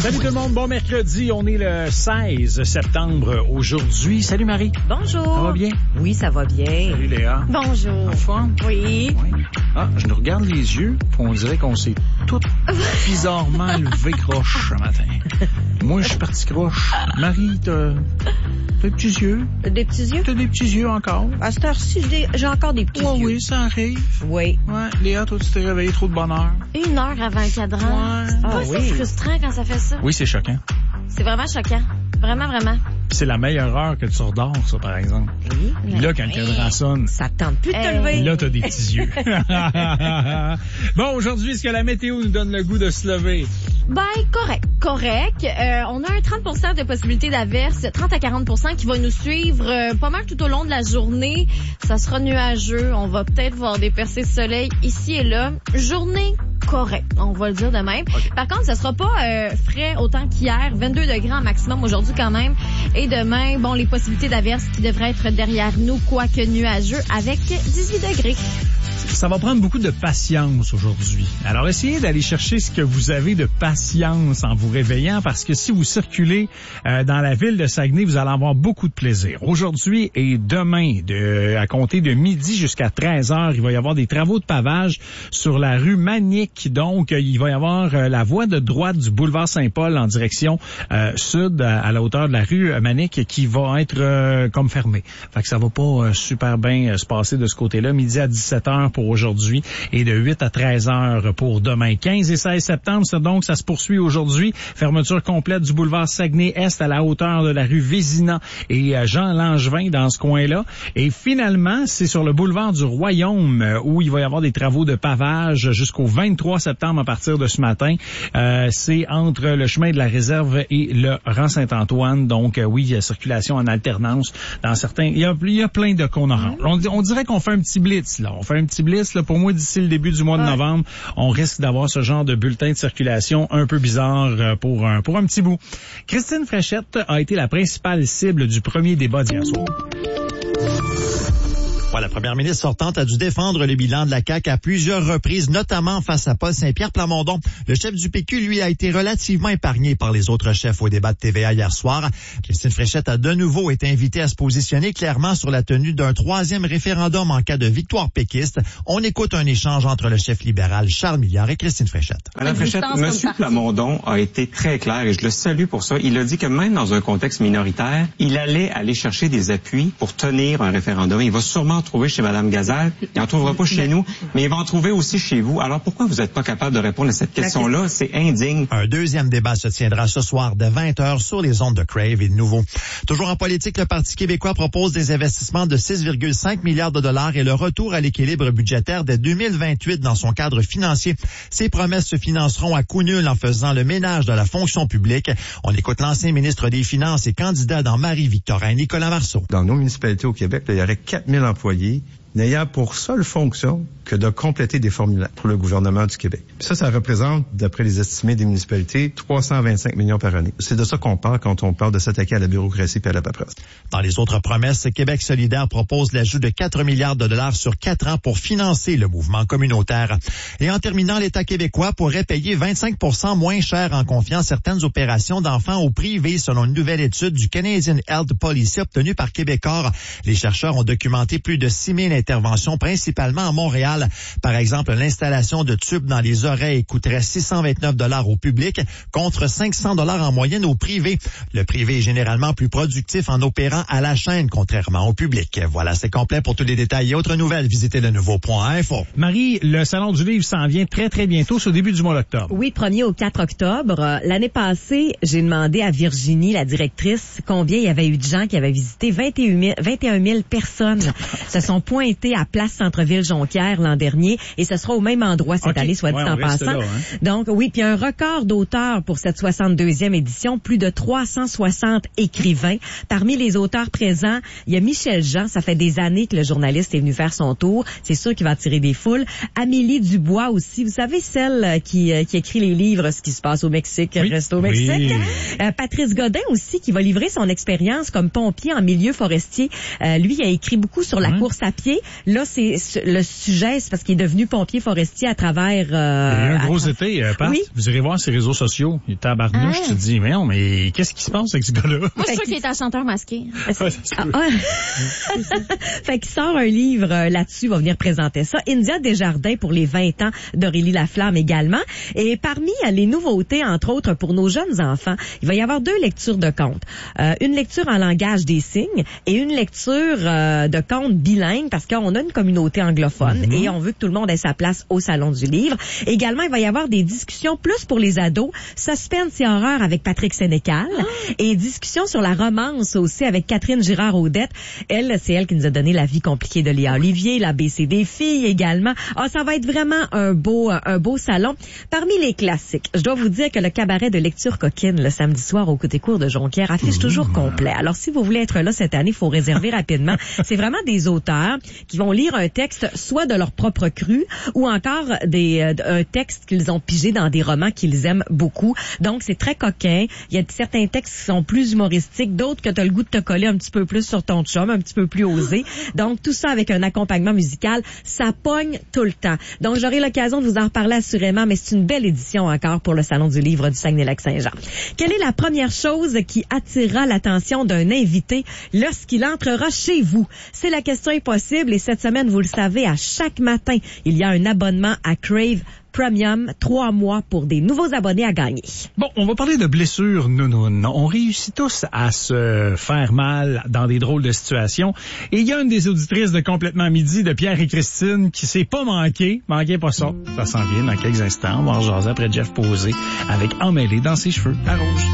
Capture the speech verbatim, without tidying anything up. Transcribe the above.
Salut tout le monde, bon mercredi. On est le seize septembre aujourd'hui. Salut Marie. Bonjour. Ça va bien? Oui, ça va bien. Salut Léa. Bonjour. En forme? Oui. Oui. Ah, je nous regarde les yeux, puis on dirait qu'on s'est tout bizarrement levé croche ce matin. Moi, je suis parti croche. Marie, t'as, t'as des petits yeux. Des petits yeux? T'as des petits yeux encore. À cette heure-ci, j'ai, j'ai encore des petits Ouais, yeux. oui, ça arrive. Oui. Ouais. Léa, toi, tu t'es réveillé trop de bonne heure. Une heure avant le cadran. Ouais. C'est pas Ah, assez oui. frustrant quand ça fait ça. Oui, c'est choquant. C'est vraiment choquant. Vraiment, vraiment. Puis c'est la meilleure heure que tu redors, ça, par exemple. Oui. Puis là, quand le cadran sonne, Ça te tente plus de te Hey. lever. là, t'as des petits yeux. Bon, aujourd'hui, est-ce que la météo nous donne le goût de se lever? Ben, correct. Correct. Euh, on a un trente pour cent de possibilité d'averse, trente à quarante pour cent qui va nous suivre euh, pas mal tout au long de la journée. Ça sera nuageux. On va peut-être voir des percées de soleil ici et là. Journée correcte, on va le dire de même. Okay. Par contre, ça sera pas euh, frais autant qu'hier. vingt-deux degrés en maximum aujourd'hui quand même. Et demain, bon, les possibilités d'averse qui devraient être derrière nous, quoique nuageux, avec dix-huit degrés. Ça va prendre beaucoup de patience aujourd'hui. Alors, essayez d'aller chercher ce que vous avez de patience en vous réveillant, parce que si vous circulez euh, dans la ville de Saguenay, vous allez avoir beaucoup de plaisir. Aujourd'hui et demain, de, à compter de midi jusqu'à treize heures, il va y avoir des travaux de pavage sur la rue Manic. Donc, euh, il va y avoir euh, la voie de droite du boulevard Saint-Paul en direction euh, sud, à, à la hauteur de la rue Manic, qui va être euh, comme fermée. Fait que ça va pas euh, super bien euh, se passer de ce côté-là. Midi à dix-sept heures pour aujourd'hui et de huit à treize heures pour demain. quinze et seize septembre, c'est donc, ça se poursuit aujourd'hui. Fermeture complète du boulevard Saguenay-Est à la hauteur de la rue Vézina et Jean Langevin dans ce coin-là. Et finalement, c'est sur le boulevard du Royaume euh, où il va y avoir des travaux de pavage jusqu'au vingt-trois septembre à partir de ce matin. Euh, c'est entre le chemin de la Réserve et le rang Saint-Antoine. Donc, euh, oui, il y a circulation en alternance dans certains... Il y a, il y a plein de cônes oranges. On, on dirait qu'on fait un petit blitz, là. On fait un petit blitz. Là, pour moi, d'ici le début du mois de Ouais. novembre, on risque d'avoir ce genre de bulletin de circulation un peu bizarre euh, pour un, pour un petit bout. Christine Fréchette a été la principale cible du premier débat d'hier soir. Ouais, la première ministre sortante a dû défendre le bilan de la C A Q à plusieurs reprises, notamment face à Paul Saint-Pierre Plamondon. Le chef du P Q, lui, a été relativement épargné par les autres chefs au débat de T V A hier soir. Christine Fréchette a de nouveau été invitée à se positionner clairement sur la tenue d'un troisième référendum en cas de victoire péquiste. On écoute un échange entre le chef libéral Charles Milliard et Christine Fréchette. Madame Fréchette, M. Plamondon a été très clair et je le salue pour ça. Il a dit que même dans un contexte minoritaire, il allait aller chercher des appuis pour tenir un référendum. Il va sûrement en trouver chez Mme Gazal. Il n'en trouvera pas chez nous, mais il va en trouver aussi chez vous. Alors pourquoi vous n'êtes pas capable de répondre à cette question-là? C'est indigne. Un deuxième débat se tiendra ce soir dès vingt heures sur les ondes de Crave et de nouveau. Toujours en politique, le Parti québécois propose des investissements de six virgule cinq milliards de dollars et le retour à l'équilibre budgétaire dès deux mille vingt-huit dans son cadre financier. Ces promesses se financeront à coût nul en faisant le ménage de la fonction publique. On écoute l'ancien ministre des Finances et candidat dans Marie-Victorin, Nicolas Marceau. Dans nos municipalités au Québec, là, il y aurait quatre mille employés n'ayant pour seule fonction que de compléter des formulaires pour le gouvernement du Québec. Puis ça, ça représente, d'après les estimés des municipalités, trois cent vingt-cinq millions par année. C'est de ça qu'on parle quand on parle de s'attaquer à la bureaucratie et à la paperasse. Dans les autres promesses, Québec solidaire propose l'ajout de quatre milliards de dollars sur quatre ans pour financer le mouvement communautaire. Et en terminant, l'État québécois pourrait payer vingt-cinq pour cent moins cher en confiant certaines opérations d'enfants au privé, selon une nouvelle étude du Canadian Health Policy obtenue par Québecor. Les chercheurs ont documenté plus de six mille interventions, principalement à Montréal. Par exemple, l'installation de tubes dans les oreilles coûterait six cent vingt-neuf dollars au public contre cinq cents dollars en moyenne au privé. Le privé est généralement plus productif en opérant à la chaîne, contrairement au public. Voilà, c'est complet. Pour tous les détails et autres nouvelles, visitez le nouveau point info. Marie, le Salon du Livre s'en vient très, très bientôt, c'est au début du mois d'octobre. Oui, premier au quatre octobre. Euh, L'année passée, j'ai demandé à Virginie, la directrice, combien il y avait eu de gens qui avaient visité. vingt et un mille personnes se sont pointés à Place Centre-Ville Jonquière l'an dernier et ce sera au même endroit cette okay. année, soit dit ouais, en passant. Là, hein? Donc, oui, puis un record d'auteurs pour cette soixante-deuxième édition, plus de trois cent soixante écrivains. Parmi les auteurs présents, il y a Michel Jean, ça fait des années que le journaliste est venu faire son tour. C'est sûr qu'il va attirer des foules. Amélie Dubois aussi, vous savez, celle qui, qui écrit les livres « Ce qui se passe au Mexique, oui. reste au Mexique oui. ». Euh, Patrice Godin aussi, qui va livrer son expérience comme pompier en milieu forestier. Euh, lui, il a écrit beaucoup sur la mmh. course à pied été. Là, c'est le sujet, c'est parce qu'il est devenu pompier forestier à travers... Euh, Il y a eu un gros à... été, euh, Pat. Oui. Vous irez voir ses réseaux sociaux. Il est tabarnouche. Ah. Tu te dis, mais non, mais qu'est-ce qui se passe avec ce gars-là? Moi, je suis sûre qu'il est un chanteur masqué. Ouais, ça se Ah, peut. ah. Fait qu'il sort un livre euh, là-dessus, il va venir présenter ça. India Desjardins pour les vingt ans d'Aurélie Laflamme également. Et parmi euh, les nouveautés, entre autres, pour nos jeunes enfants, il va y avoir deux lectures de contes. Euh, une lecture en langage des signes et une lecture euh, de contes bilingues parce qu'on a une communauté anglophone Mm-hmm. et on veut que tout le monde ait sa place au Salon du Livre. Également, il va y avoir des discussions plus pour les ados, suspense et horreur avec Patrick Sénécal Ah. et discussions sur la romance aussi avec Catherine Girard-Audette. Elle, c'est elle qui nous a donné La vie compliquée de Léa Olivier, l'A B C des filles également. Ah, ça va être vraiment un beau, un beau salon. Parmi les classiques, je dois vous dire que le cabaret de lecture coquine le samedi soir au côté court de Jonquière affiche toujours complet. Alors, si vous voulez être là cette année, il faut réserver rapidement. C'est vraiment des auteurs qui vont lire un texte soit de leur propre cru ou encore des euh, un texte qu'ils ont pigé dans des romans qu'ils aiment beaucoup. Donc, c'est très coquin. Il y a certains textes qui sont plus humoristiques, d'autres que tu as le goût de te coller un petit peu plus sur ton chum, un petit peu plus osé. Donc, tout ça avec un accompagnement musical, ça pogne tout le temps. Donc, j'aurai l'occasion de vous en reparler assurément, mais c'est une belle édition encore pour le Salon du Livre du Saguenay-Lac-Saint-Jean. Quelle est la première chose qui attirera l'attention d'un invité lorsqu'il entrera chez vous? C'est la question impossible et cette semaine, vous le savez, à chaque matin, il y a un abonnement à Crave Premium, trois mois pour des nouveaux abonnés à gagner. Bon, on va parler de blessures nounounes. On réussit tous à se faire mal dans des drôles de situations. Et il y a une des auditrices de Complètement Midi, de Pierre et Christine, qui s'est pas manqué. Manquez pas ça. Ça s'en vient dans quelques instants. On va en jaser après Jeff Posé avec Emmêlé dans ses cheveux à rouge.